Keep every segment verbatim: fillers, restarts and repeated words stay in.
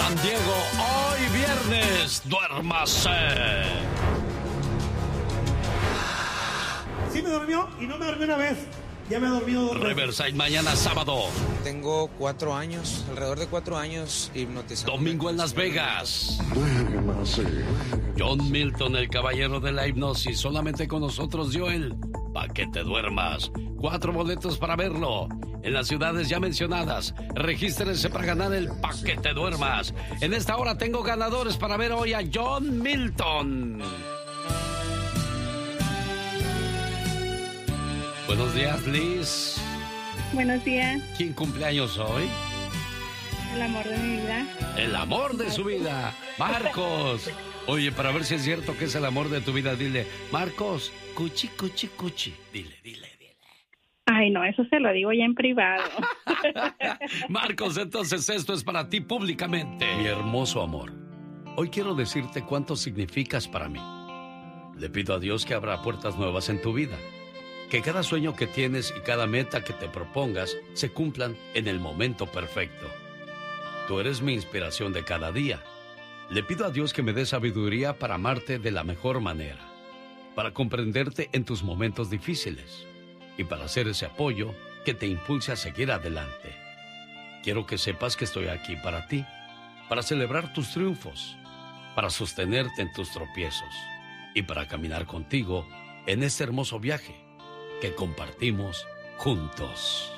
Juan Diego, hoy viernes, duérmase. Sí me durmió y no me dormí una vez. Ya me he dormido dos veces. Riverside mañana sábado. Tengo cuatro años, alrededor de cuatro años hipnotizando. Domingo en Las Vegas. John Milton, el caballero de la hipnosis, solamente con nosotros, Joel. Pa' que te duermas. Cuatro boletos para verlo. En las ciudades ya mencionadas. Regístrense para ganar el Pa' que te duermas. En esta hora tengo ganadores para ver hoy a John Milton. Buenos días, Liz. Buenos días. ¿Quién cumpleaños hoy? El amor de mi vida. El amor de su vida, Marcos. Oye, para ver si es cierto que es el amor de tu vida, dile, Marcos, cuchi, cuchi, cuchi. Dile, dile, dile. Ay, no, eso se lo digo ya en privado. Marcos, entonces esto es para ti públicamente. Mi hermoso amor, hoy quiero decirte cuánto significas para mí. Le pido a Dios que abra puertas nuevas en tu vida. Que cada sueño que tienes y cada meta que te propongas se cumplan en el momento perfecto. Tú eres mi inspiración de cada día. Le pido a Dios que me dé sabiduría para amarte de la mejor manera, para comprenderte en tus momentos difíciles y para hacer ese apoyo que te impulse a seguir adelante. Quiero que sepas que estoy aquí para ti, para celebrar tus triunfos, para sostenerte en tus tropiezos y para caminar contigo en este hermoso viaje que compartimos juntos.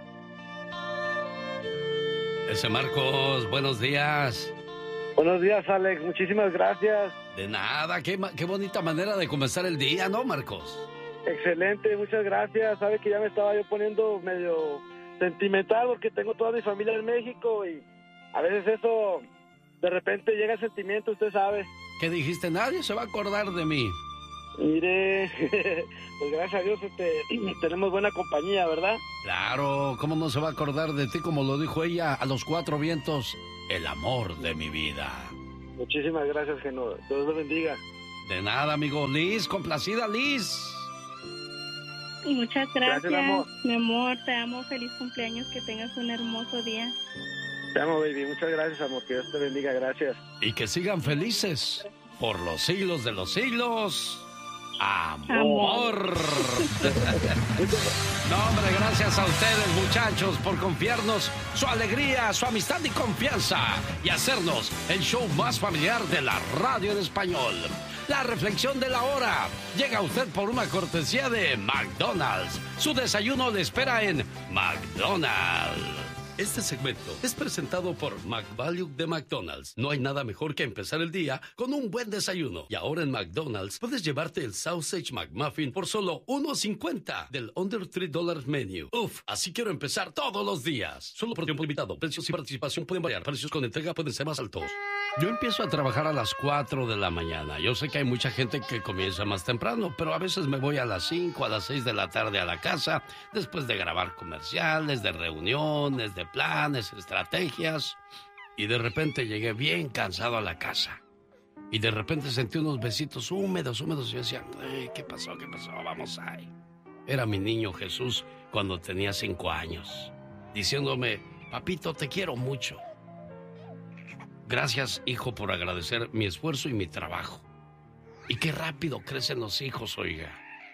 Ese Marcos, buenos días. Buenos días, Alex. Muchísimas gracias. De nada, qué, qué bonita manera de comenzar el día, ¿no, Marcos? Excelente, muchas gracias. Sabe que ya me estaba yo poniendo medio sentimental porque tengo toda mi familia en México y a veces eso, de repente llega el sentimiento, usted sabe. ¿Qué dijiste? Nadie se va a acordar de mí. Mire, pues gracias a Dios este, tenemos buena compañía, ¿verdad? Claro, ¿cómo no se va a acordar de ti? Como lo dijo ella a los cuatro vientos, el amor de mi vida. Muchísimas gracias, Geno. Dios lo bendiga. De nada, amigo. Liz, complacida, Liz. Muchas gracias, Gracias, amor. mi amor, te amo, feliz cumpleaños, que tengas un hermoso día. Te amo, baby. Muchas gracias, amor. Que Dios te bendiga. Gracias. Y que sigan felices por los siglos de los siglos. Amor. Amor. No, hombre, gracias a ustedes, muchachos, por confiarnos su alegría, su amistad y confianza y hacernos el show más familiar de la radio en español. La reflexión de la hora llega a usted por una cortesía de McDonald's. Su desayuno le espera en McDonald's. Este segmento es presentado por McValue de McDonald's. No hay nada mejor que empezar el día con un buen desayuno. Y ahora en McDonald's puedes llevarte el Sausage McMuffin por solo uno cincuenta del Under tres dólares Menu. Uf, así quiero empezar todos los días. Solo por tiempo limitado. Precios y participación pueden variar. Precios con entrega pueden ser más altos. Yo empiezo a trabajar a las cuatro de la mañana. Yo sé que hay mucha gente que comienza más temprano, pero a veces me voy a las cinco, a las seis de la tarde a la casa, después de grabar comerciales, de reuniones, de planes, estrategias. Y de repente llegué bien cansado a la casa. Y de repente sentí unos besitos húmedos, húmedos. Y yo decía, ¿qué pasó? ¿Qué pasó? Vamos ahí. Era mi niño Jesús cuando tenía cinco años, diciéndome, papito, te quiero mucho. Gracias, hijo, por agradecer mi esfuerzo y mi trabajo. Y qué rápido crecen los hijos, oiga.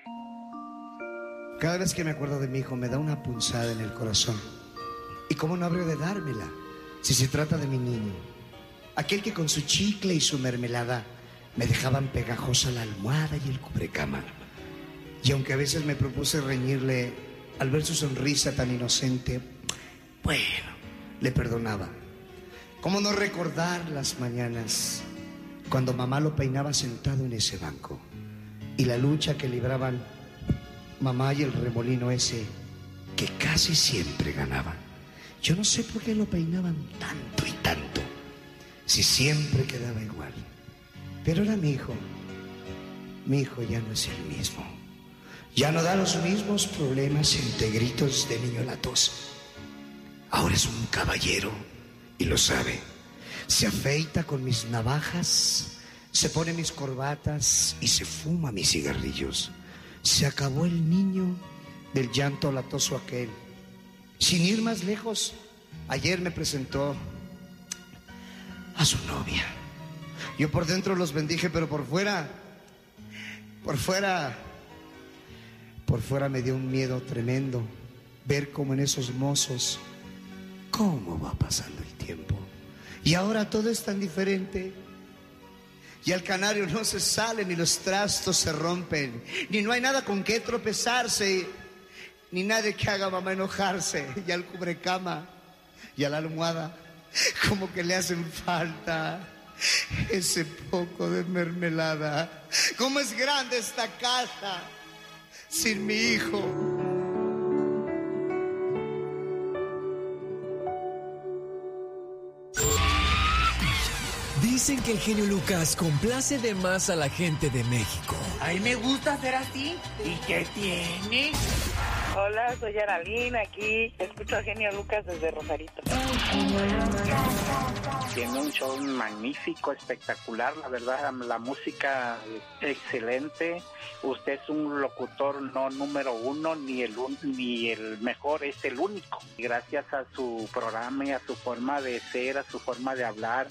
Cada vez que me acuerdo de mi hijo me da una punzada en el corazón. ¿Y cómo no habría de dármela si se trata de mi niño? Aquel que con su chicle y su mermelada me dejaban pegajosa la almohada y el cubrecama. Y aunque a veces me propuse reñirle, al ver su sonrisa tan inocente, bueno, le perdonaba. ¿Cómo no recordar las mañanas cuando mamá lo peinaba sentado en ese banco? Y la lucha que libraban mamá y el remolino ese que casi siempre ganaban. Yo no sé por qué lo peinaban tanto y tanto, si siempre quedaba igual. Pero era mi hijo. Mi hijo ya no es el mismo. Ya no da los mismos problemas entre gritos de niño latoso. Ahora es un caballero y lo sabe. Se afeita con mis navajas, se pone mis corbatas y se fuma mis cigarrillos. Se acabó el niño del llanto latoso aquel. Sin ir más lejos, ayer me presentó a su novia. Yo por dentro los bendije, pero por fuera, por fuera, por fuera me dio un miedo tremendo ver cómo en esos mozos, cómo va pasando el tiempo. Y ahora todo es tan diferente. Y al canario no se sale, ni los trastos se rompen, ni no hay nada con qué tropezarse, ni nadie que haga a mamá enojarse. Y al cubrecama y a la almohada, como que le hacen falta ese poco de mermelada. Cómo es grande esta casa sin mi hijo. Dicen que el genio Lucas complace de más a la gente de México. A mí me gusta ser así. ¿Y qué tiene? Hola, soy Aralín, aquí escucho al genio Lucas desde Rosarito. Tiene un show magnífico, espectacular, la verdad, la música excelente. Usted es un locutor no número uno, ni el un, ni el mejor, es el único. Gracias a su programa y a su forma de ser, a su forma de hablar.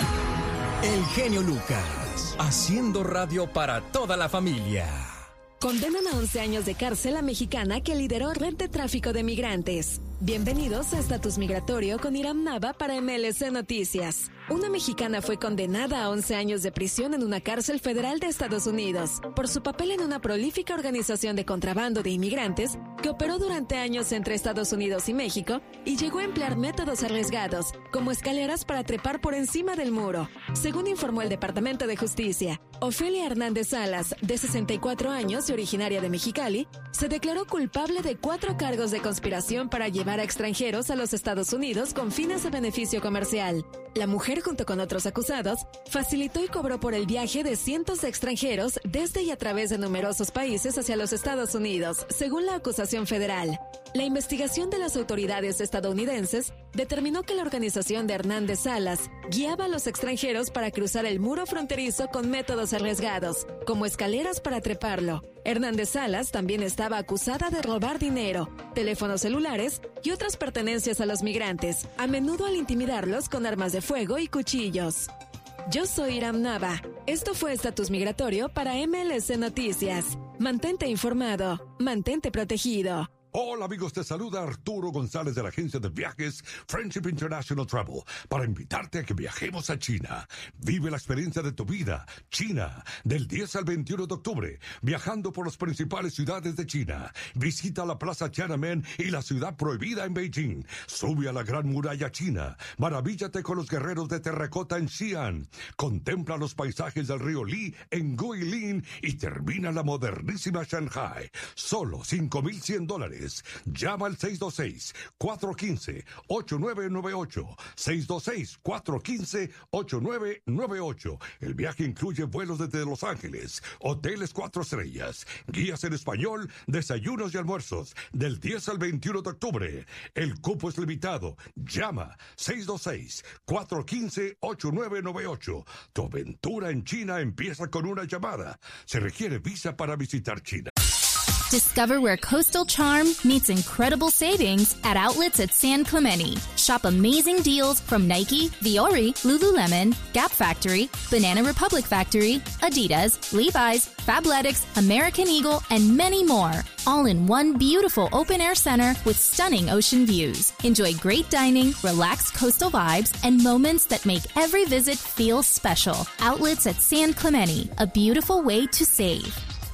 El genio Lucas, haciendo radio para toda la familia. Condenan a once años de cárcel a mexicana que lideró red de tráfico de migrantes. Bienvenidos a Estatus Migratorio con Iram Nava para M L C Noticias. Una mexicana fue condenada a once años de prisión en una cárcel federal de Estados Unidos por su papel en una prolífica organización de contrabando de inmigrantes que operó durante años entre Estados Unidos y México y llegó a emplear métodos arriesgados, como escaleras para trepar por encima del muro. Según informó el Departamento de Justicia, Ofelia Hernández Salas, de sesenta y cuatro años y originaria de Mexicali, se declaró culpable de cuatro cargos de conspiración para llevar a extranjeros a los Estados Unidos con fines de beneficio comercial. La mujer, junto con otros acusados, facilitó y cobró por el viaje de cientos de extranjeros desde y a través de numerosos países hacia los Estados Unidos, según la acusación federal. La investigación de las autoridades estadounidenses determinó que la organización de Hernández Salas guiaba a los extranjeros para cruzar el muro fronterizo con métodos arriesgados, como escaleras para treparlo. Hernández Salas también estaba acusada de robar dinero, teléfonos celulares y otras pertenencias a los migrantes, a menudo al intimidarlos con armas de fuego y cuchillos. Yo soy Iram Nava. Esto fue Estatus Migratorio para M L C Noticias. Mantente informado, mantente protegido. Hola amigos, te saluda Arturo González de la agencia de viajes Friendship International Travel para invitarte a que viajemos a China. Vive la experiencia de tu vida, China, del diez al veintiuno de octubre, viajando por las principales ciudades de China. Visita la Plaza Tiananmen y la ciudad prohibida en Beijing. Sube a la Gran Muralla China. Maravíllate con los guerreros de terracota en Xi'an. Contempla los paisajes del río Li en Guilin y termina la modernísima Shanghai. Solo cinco mil cien dólares. Llama al seis dos seis, cuatro uno cinco, ocho nueve nueve ocho. seis dos seis, cuatro uno cinco, ocho nueve nueve ocho. El viaje incluye vuelos desde Los Ángeles, hoteles cuatro estrellas, guías en español, desayunos y almuerzos, del diez al veintiuno de octubre. El cupo es limitado. Llama seis dos seis, cuatro uno cinco, ocho nueve nueve ocho. Tu aventura en China empieza con una llamada. Se requiere visa para visitar China. Discover where coastal charm meets incredible savings at outlets at San Clemente. Shop amazing deals from Nike, Viore, Lululemon, Gap Factory, Banana Republic Factory, Adidas, Levi's, Fabletics, American Eagle, and many more. All in one beautiful open-air center with stunning ocean views. Enjoy great dining, relaxed coastal vibes, and moments that make every visit feel special. Outlets at San Clemente, a beautiful way to save.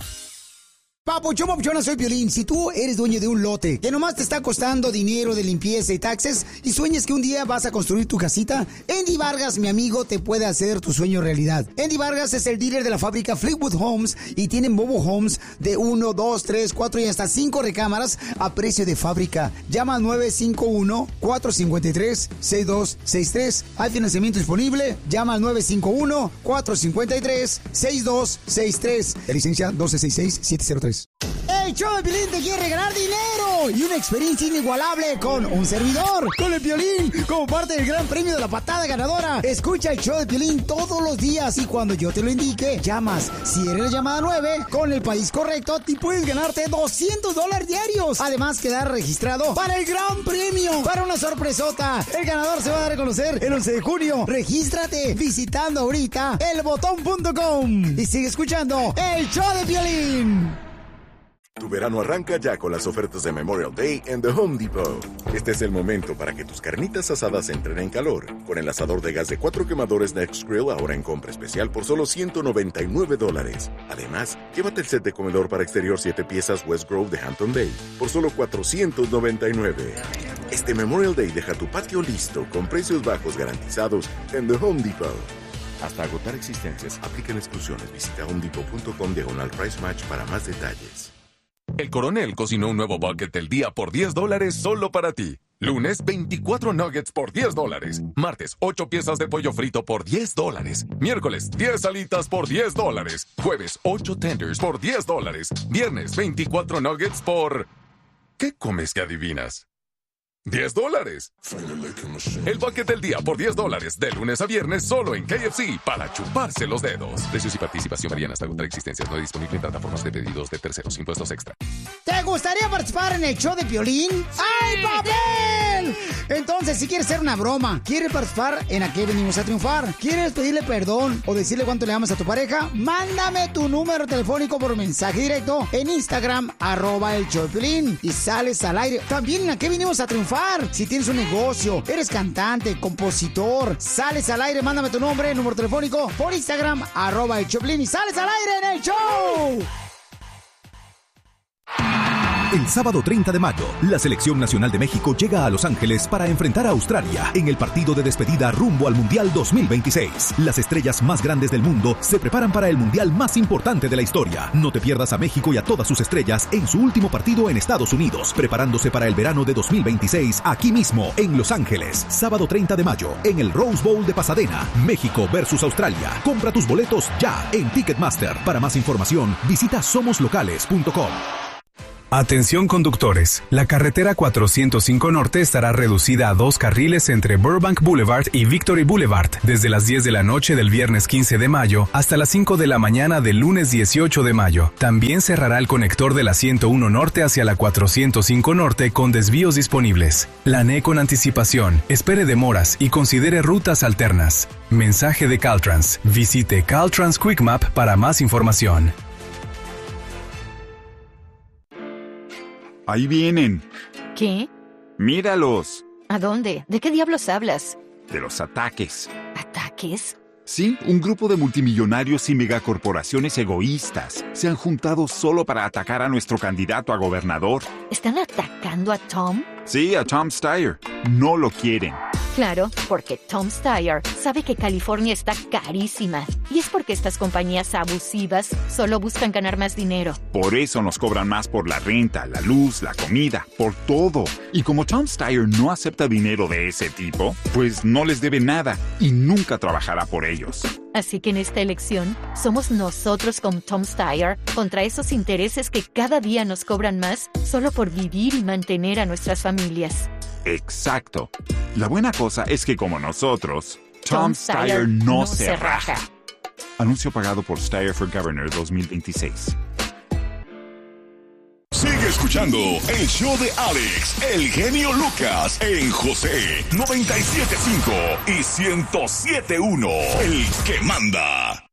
Papuchón, papuchona, soy Piolín. Si tú eres dueño de un lote que nomás te está costando dinero de limpieza y taxes y sueñas que un día vas a construir tu casita, Andy Vargas, mi amigo, te puede hacer tu sueño realidad. Andy Vargas es el dealer de la fábrica Fleetwood Homes y tienen mobile homes de uno, dos, tres, cuatro y hasta cinco recámaras a precio de fábrica. Llama al nueve cinco uno, cuatro cinco tres, seis dos seis tres. Hay financiamiento disponible. Llama al nueve cinco uno, cuatro cinco tres, seis dos seis tres. De licencia doce sesenta y seis, siete cero tres. Hey, El show de Piolín te quiere ganar dinero y una experiencia inigualable con un servidor, con el Piolín, como parte del gran premio de la patada ganadora. Escucha el show de Piolín todos los días y cuando yo te lo indique, llamas. Si eres la llamada nueve, con el país correcto, te puedes ganarte doscientos dólares diarios. Además, quedar registrado para el gran premio, para una sorpresota. El ganador se va a dar a conocer el once de junio. Regístrate visitando ahorita el botón punto com y sigue escuchando el show de Piolín. Tu verano arranca ya con las ofertas de Memorial Day en The Home Depot. Este es el momento para que tus carnitas asadas entren en calor. Con el asador de gas de cuatro quemadores Next Grill ahora en compra especial por solo ciento noventa y nueve dólares. Además, llévate el set de comedor para exterior siete piezas West Grove de Hampton Bay por solo cuatrocientos noventa y nueve. Este Memorial Day deja tu patio listo con precios bajos garantizados en The Home Depot. Hasta agotar existencias, aplican exclusiones. Visita homedepot.com diagonal price match para más detalles. El Coronel cocinó un nuevo bucket del día por diez dólares solo para ti. Lunes, veinticuatro nuggets por diez dólares. Martes, ocho piezas de pollo frito por diez dólares. Miércoles, diez alitas por diez dólares. Jueves, ocho tenders por diez dólares. Viernes, veinticuatro nuggets por... ¿Qué comes que adivinas? diez dólares. El bucket del día por diez dólares. De lunes a viernes solo en K F C para chuparse los dedos. Precios y participación varían hasta agotar existencias. No disponible en plataformas de pedidos de terceros. Impuestos extra. ¿Te gustaría participar en el show de Piolín? Sí. ¡Ay, papel! Entonces, si quieres hacer una broma, ¿quieres participar en A qué venimos a triunfar? ¿Quieres pedirle perdón o decirle cuánto le amas a tu pareja? Mándame tu número telefónico por mensaje directo en Instagram, arroba el show de Piolín, y sales al aire. También en A qué venimos a triunfar. Si tienes un negocio, eres cantante, compositor, sales al aire, mándame tu nombre, número telefónico por Instagram, arroba el show de Piolín, y sales al aire en el show. El sábado treinta de mayo, la Selección Nacional de México llega a Los Ángeles para enfrentar a Australia en el partido de despedida rumbo al Mundial dos mil veintiséis. Las estrellas más grandes del mundo se preparan para el Mundial más importante de la historia. No te pierdas a México y a todas sus estrellas en su último partido en Estados Unidos, preparándose para el verano de dos mil veintiséis aquí mismo en Los Ángeles. Sábado treinta de mayo, en el Rose Bowl de Pasadena, México versus Australia. Compra tus boletos ya en Ticketmaster. Para más información, visita somos locales punto com. Atención conductores, la carretera cuatrocientos cinco Norte estará reducida a dos carriles entre Burbank Boulevard y Victory Boulevard desde las diez de la noche del viernes quince de mayo hasta las cinco de la mañana del lunes dieciocho de mayo. También cerrará el conector de la ciento uno Norte hacia la cuatrocientos cinco Norte con desvíos disponibles. Planee con anticipación, espere demoras y considere rutas alternas. Mensaje de Caltrans. Visite Caltrans Quick Map para más información. Ahí vienen. ¿Qué? Míralos. ¿A dónde? ¿De qué diablos hablas? De los ataques. ¿Ataques? Sí, un grupo de multimillonarios y megacorporaciones egoístas se han juntado solo para atacar a nuestro candidato a gobernador. ¿Están atacando a Tom? Sí, a Tom Steyer. No lo quieren. Claro, porque Tom Steyer sabe que California está carísima. Y es porque estas compañías abusivas solo buscan ganar más dinero. Por eso nos cobran más por la renta, la luz, la comida, por todo. Y como Tom Steyer no acepta dinero de ese tipo, pues no les debe nada y nunca trabajará por ellos. Así que en esta elección, somos nosotros con Tom Steyer contra esos intereses que cada día nos cobran más solo por vivir y mantener a nuestras familias. Exacto. La buena cosa es que como nosotros, Tom, Tom Steyer, Steyer no, no se, se raja. raja. Anuncio pagado por Steyer for Governor dos mil veintiséis. Sigue escuchando el show de Alex, el genio Lucas, en José noventa y siete punto cinco y ciento siete punto uno. El que manda.